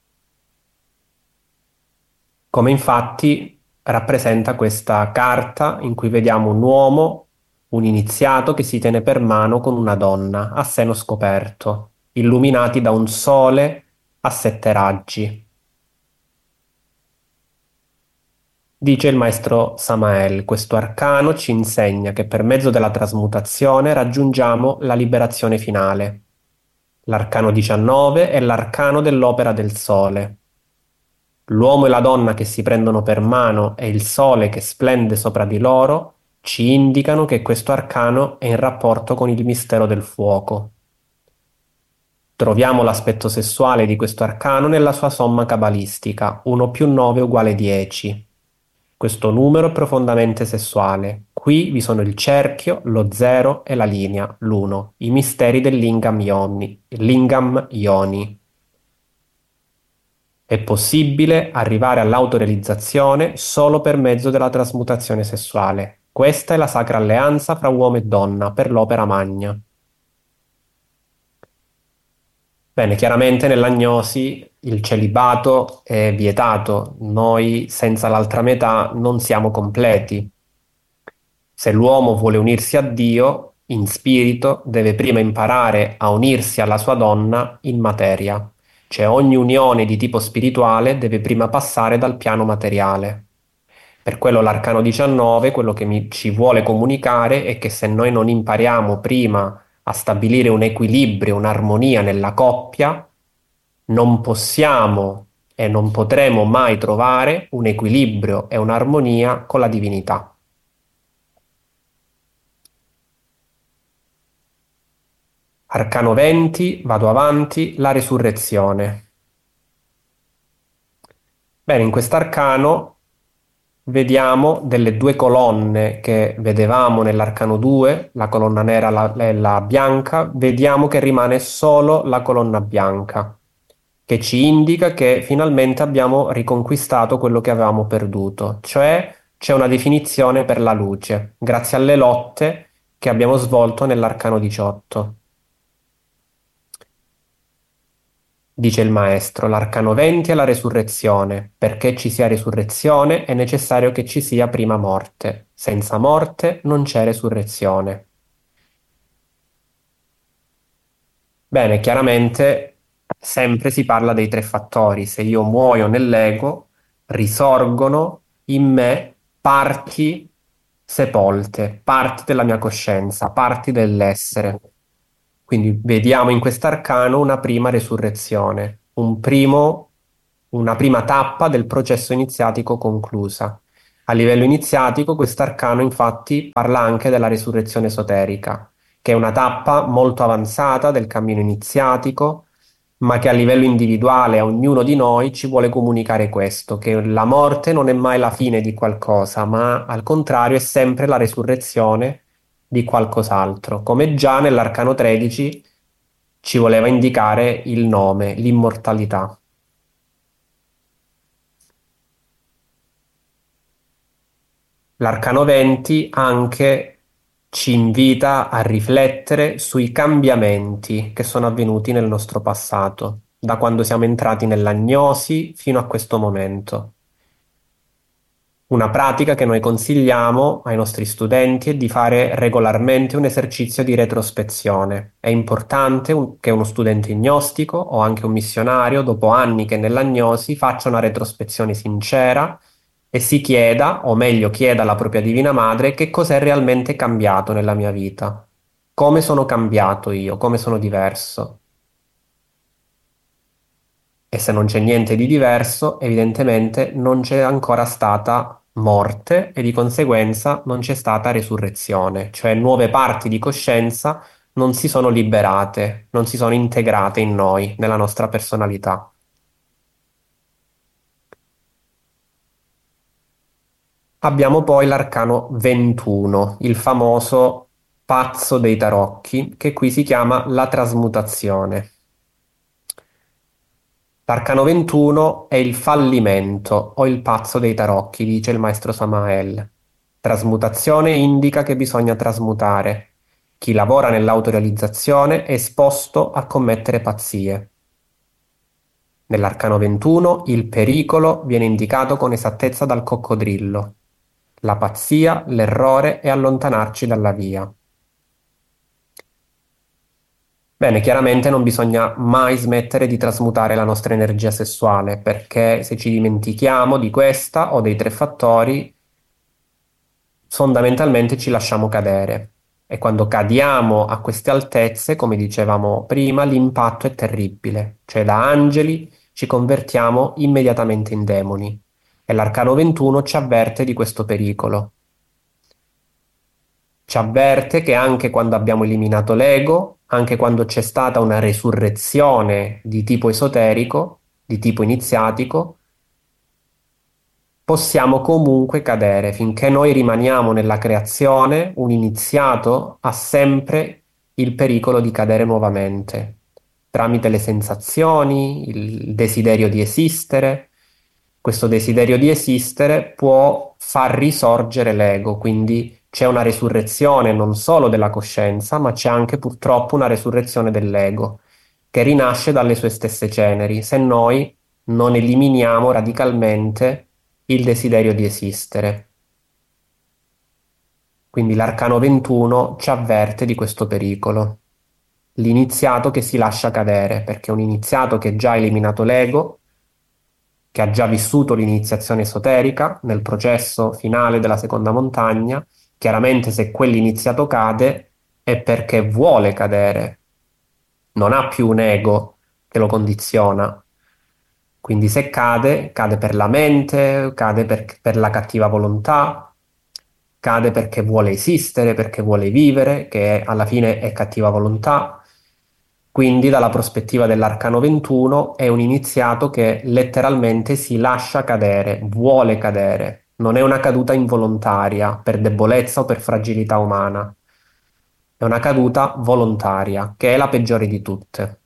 Come infatti rappresenta questa carta in cui vediamo un uomo, un iniziato che si tiene per mano con una donna a seno scoperto, illuminati da un sole a 7 raggi. Dice il maestro Samael, questo arcano ci insegna che per mezzo della trasmutazione raggiungiamo la liberazione finale. L'arcano 19 è l'arcano dell'opera del sole. L'uomo e la donna che si prendono per mano e il sole che splende sopra di loro ci indicano che questo arcano è in rapporto con il mistero del fuoco. Troviamo l'aspetto sessuale di questo arcano nella sua somma cabalistica, 1 più 9 uguale 10. Questo numero è profondamente sessuale. Qui vi sono il cerchio, lo zero e la linea, l'1, i misteri del Lingam Yoni. È possibile arrivare all'autorealizzazione solo per mezzo della trasmutazione sessuale. Questa è la sacra alleanza fra uomo e donna per l'opera magna. Bene, chiaramente nell'agnosi il celibato è vietato, noi senza l'altra metà non siamo completi. Se l'uomo vuole unirsi a Dio, in spirito, deve prima imparare a unirsi alla sua donna in materia, cioè ogni unione di tipo spirituale deve prima passare dal piano materiale. Per quello l'arcano 19, quello che ci vuole comunicare è che se noi non impariamo prima a stabilire un equilibrio, un'armonia nella coppia, non possiamo e non potremo mai trovare un equilibrio e un'armonia con la divinità. Arcano 20, vado avanti, la resurrezione. Bene, in quest'arcano vediamo delle due colonne che vedevamo nell'arcano 2, la colonna nera e la bianca, vediamo che rimane solo la colonna bianca, che ci indica che finalmente abbiamo riconquistato quello che avevamo perduto, cioè c'è una definizione per la luce, grazie alle lotte che abbiamo svolto nell'arcano 18. Dice il maestro, l'arcano 20 è la resurrezione. Perché ci sia resurrezione è necessario che ci sia prima morte. Senza morte non c'è resurrezione. Bene, chiaramente sempre si parla dei tre fattori. Se io muoio nell'ego, risorgono in me parti sepolte, parti della mia coscienza, parti dell'essere. Quindi vediamo in quest'arcano una prima resurrezione, una prima tappa del processo iniziatico conclusa. A livello iniziatico, quest'arcano infatti parla anche della resurrezione esoterica, che è una tappa molto avanzata del cammino iniziatico, ma che a livello individuale a ognuno di noi ci vuole comunicare questo, che la morte non è mai la fine di qualcosa, ma al contrario è sempre la resurrezione di qualcos'altro, come già nell'arcano 13 ci voleva indicare il nome, l'immortalità. L'arcano 20 anche ci invita a riflettere sui cambiamenti che sono avvenuti nel nostro passato, da quando siamo entrati nell'agnosi fino a questo momento. Una pratica che noi consigliamo ai nostri studenti è di fare regolarmente un esercizio di retrospezione. È importante che uno studente gnostico o anche un missionario, dopo anni che è nell'agnosi, faccia una retrospezione sincera e si chieda, o meglio chieda alla propria Divina Madre, che cos'è realmente cambiato nella mia vita, come sono cambiato io, come sono diverso. E se non c'è niente di diverso, evidentemente non c'è ancora stata morte e di conseguenza non c'è stata resurrezione, cioè nuove parti di coscienza non si sono liberate, non si sono integrate in noi, nella nostra personalità. Abbiamo poi l'arcano 21, il famoso pazzo dei tarocchi, che qui si chiama la trasmutazione. L'arcano 21 è il fallimento o il pazzo dei tarocchi, dice il maestro Samael. Trasmutazione indica che bisogna trasmutare. Chi lavora nell'autorealizzazione è esposto a commettere pazzie. Nell'arcano 21 il pericolo viene indicato con esattezza dal coccodrillo. La pazzia, l'errore è allontanarci dalla via. Bene, chiaramente non bisogna mai smettere di trasmutare la nostra energia sessuale, perché se ci dimentichiamo di questa o dei tre fattori, fondamentalmente ci lasciamo cadere. E quando cadiamo a queste altezze, come dicevamo prima, l'impatto è terribile. Cioè da angeli ci convertiamo immediatamente in demoni. E l'arcano 21 ci avverte di questo pericolo. Ci avverte che anche quando abbiamo eliminato l'ego, anche quando c'è stata una resurrezione di tipo esoterico, di tipo iniziatico, possiamo comunque cadere. Finché noi rimaniamo nella creazione, un iniziato ha sempre il pericolo di cadere nuovamente, tramite le sensazioni, il desiderio di esistere. Questo desiderio di esistere può far risorgere l'ego, quindi c'è una resurrezione non solo della coscienza, ma c'è anche purtroppo una resurrezione dell'ego, che rinasce dalle sue stesse ceneri, se noi non eliminiamo radicalmente il desiderio di esistere. Quindi l'arcano 21 ci avverte di questo pericolo. L'iniziato che si lascia cadere, perché un iniziato che ha già eliminato l'ego, che ha già vissuto l'iniziazione esoterica nel processo finale della seconda montagna, chiaramente se quell'iniziato cade è perché vuole cadere, non ha più un ego che lo condiziona. Quindi se cade, cade per la mente, cade per la cattiva volontà, cade perché vuole esistere, perché vuole vivere, che alla fine è cattiva volontà. Quindi dalla prospettiva dell'arcano 21 è un iniziato che letteralmente si lascia cadere, vuole cadere. Non è una caduta involontaria per debolezza o per fragilità umana. È una caduta volontaria, che è la peggiore di tutte.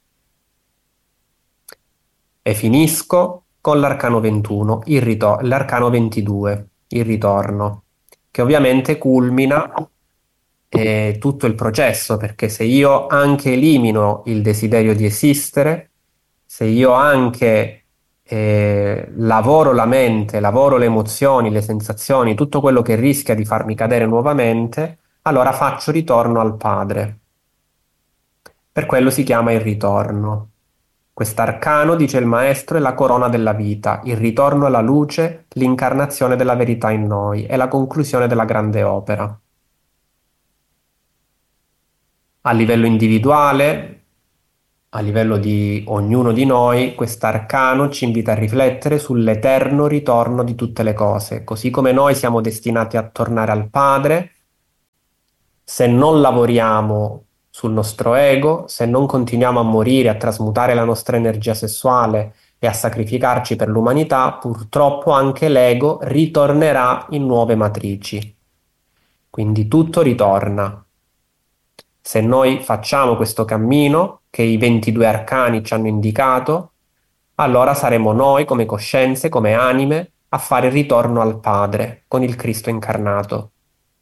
E finisco con l'arcano 21, l'arcano 22, il ritorno, che ovviamente culmina tutto il processo, perché se io anche elimino il desiderio di esistere, se io anche lavoro la mente, lavoro le emozioni, le sensazioni, tutto quello che rischia di farmi cadere nuovamente, allora faccio ritorno al Padre. Per quello si chiama il ritorno. Quest'arcano, dice il maestro, è la corona della vita, il ritorno alla luce, l'incarnazione della verità in noi, è la conclusione della grande opera. A livello individuale, a livello di ognuno di noi, quest'arcano ci invita a riflettere sull'eterno ritorno di tutte le cose. Così come noi siamo destinati a tornare al Padre, se non lavoriamo sul nostro ego, se non continuiamo a morire, a trasmutare la nostra energia sessuale e a sacrificarci per l'umanità, purtroppo anche l'ego ritornerà in nuove matrici. Quindi tutto ritorna. Se noi facciamo questo cammino che i 22 arcani ci hanno indicato, allora saremo noi come coscienze, come anime, a fare il ritorno al Padre con il Cristo incarnato.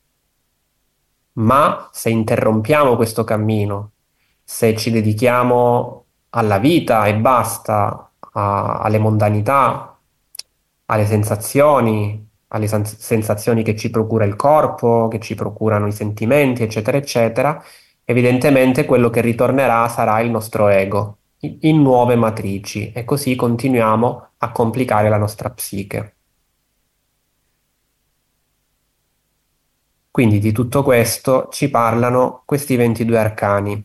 Ma se interrompiamo questo cammino, se ci dedichiamo alla vita e basta, alle mondanità, alle sensazioni, sensazioni che ci procura il corpo, che ci procurano i sentimenti, eccetera, eccetera, evidentemente quello che ritornerà sarà il nostro ego in nuove matrici e così continuiamo a complicare la nostra psiche. Quindi di tutto questo ci parlano questi 22 arcani.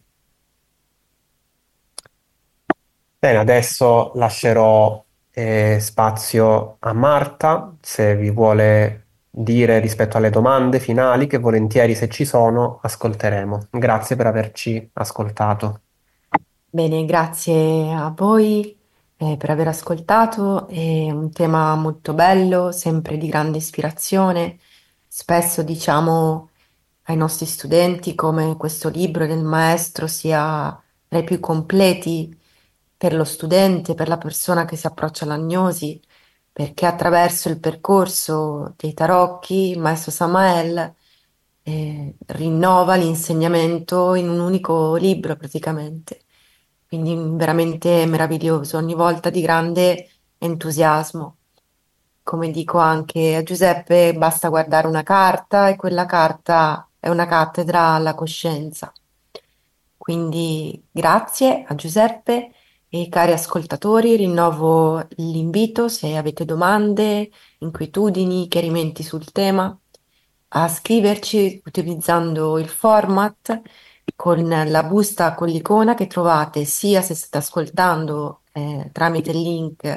Bene, adesso lascerò spazio a Marta se vi vuole dire rispetto alle domande finali, che volentieri se ci sono ascolteremo. Grazie per averci ascoltato. Bene, grazie a voi per aver ascoltato. È un tema molto bello, sempre di grande ispirazione. Spesso diciamo ai nostri studenti come questo libro del maestro sia tra i più completi per lo studente, per la persona che si approccia all'agnosi, perché attraverso il percorso dei tarocchi, il maestro Samael rinnova l'insegnamento in un unico libro praticamente. Quindi veramente meraviglioso, ogni volta di grande entusiasmo. Come dico anche a Giuseppe, basta guardare una carta e quella carta è una cattedra alla coscienza. Quindi grazie a Giuseppe e cari ascoltatori, rinnovo l'invito se avete domande, inquietudini, chiarimenti sul tema, a scriverci utilizzando il format con la busta con l'icona che trovate sia se state ascoltando tramite il link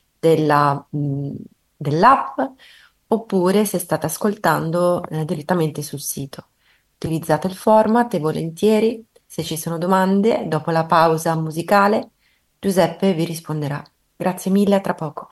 dell'app oppure se state ascoltando direttamente sul sito. Utilizzate il format e volentieri, se ci sono domande, dopo la pausa musicale, Giuseppe vi risponderà. Grazie mille, a tra poco.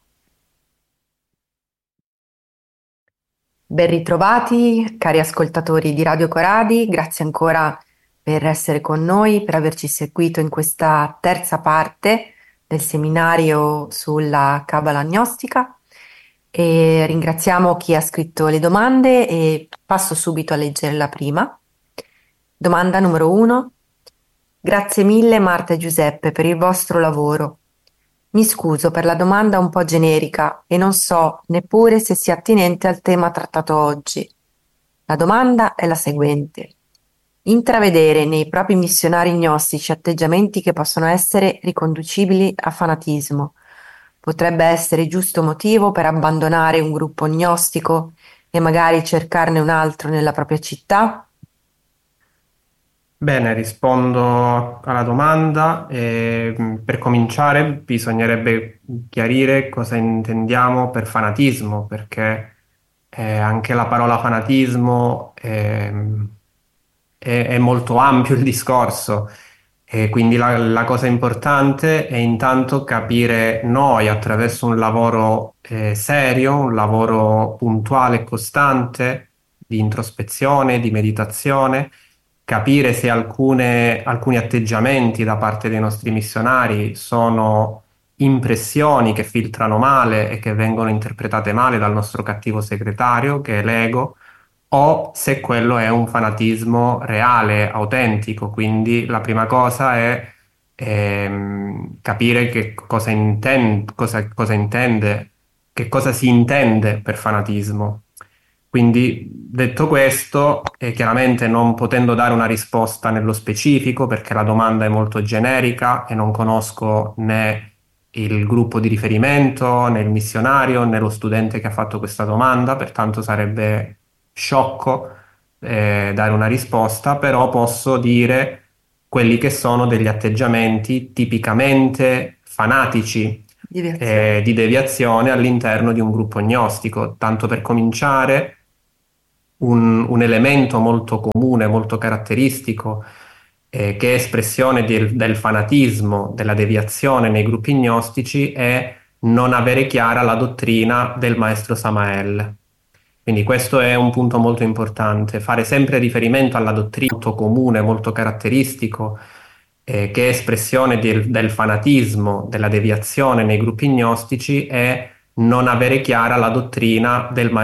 Ben ritrovati, cari ascoltatori di Radio Coradi, grazie ancora per essere con noi, per averci seguito in questa terza parte del seminario sulla Cabala Gnostica e ringraziamo chi ha scritto le domande e passo subito a leggere la prima. Domanda numero 1. Grazie mille Marta e Giuseppe per il vostro lavoro. Mi scuso per la domanda un po' generica e non so neppure se sia attinente al tema trattato oggi. La domanda è la seguente. Intravedere nei propri missionari gnostici atteggiamenti che possono essere riconducibili a fanatismo potrebbe essere giusto motivo per abbandonare un gruppo gnostico e magari cercarne un altro nella propria città? Bene, rispondo alla domanda. Per cominciare bisognerebbe chiarire cosa intendiamo per fanatismo, perché anche la parola fanatismo è molto ampio il discorso. E quindi la cosa importante è intanto capire noi attraverso un lavoro serio, un lavoro puntuale e costante di introspezione, di meditazione, capire se alcuni atteggiamenti da parte dei nostri missionari sono impressioni che filtrano male e che vengono interpretate male dal nostro cattivo segretario, che è l'ego, o se quello è un fanatismo reale, autentico. Quindi la prima cosa è capire che cosa intende, che cosa si intende per fanatismo. Quindi, detto questo, chiaramente non potendo dare una risposta nello specifico, perché la domanda è molto generica e non conosco né il gruppo di riferimento, né il missionario, né lo studente che ha fatto questa domanda, pertanto sarebbe sciocco dare una risposta, però posso dire quelli che sono degli atteggiamenti tipicamente fanatici Deviazione. di deviazione all'interno di un gruppo gnostico. Tanto per cominciare, un elemento molto comune, molto caratteristico, che è espressione del fanatismo, della deviazione nei gruppi gnostici, è non avere chiara la dottrina del maestro Samael. Quindi questo è un punto molto importante, fare sempre riferimento alla dottrina molto comune, molto caratteristico, che è espressione del fanatismo, della deviazione nei gruppi gnostici, è non avere chiara la dottrina del maestro